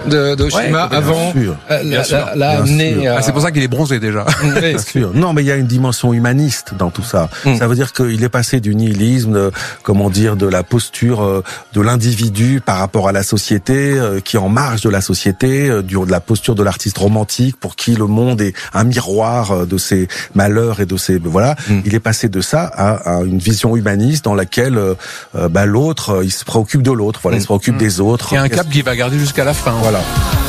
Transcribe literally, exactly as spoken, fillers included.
de, de Oshima ouais, avant sûr, euh, bien la, sûr, la, la bien amener. sûr. À... Ah, c'est pour ça qu'il est bronzé déjà. Bien sûr. Non, mais il y a une dimension humaniste dans tout ça. Mm. Ça veut dire qu'il est passé du nihilisme, de, comment dire, de la posture euh, de l'individu par rapport à la société, euh, qui est en marge de la société, euh, du, de la posture de l'artiste romantique pour qui le monde est un miroir euh, de ses malheurs et de ses voilà. Mm. Il est passé de ça à, à une vision humaniste dans laquelle euh, euh, bah, l'autre, euh, il se préoccupe de l'autre. Voilà, mm. il se préoccupe mm. des autres. Il y a un cap qu'il va garder jusqu'à la fin. Voilà.